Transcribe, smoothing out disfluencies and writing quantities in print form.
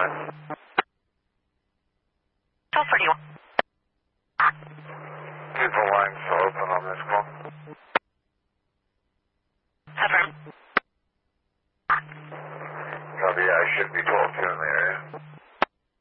1231. Keep the line still open on this call. Affirm. Copy, I should be 12-2 in the area.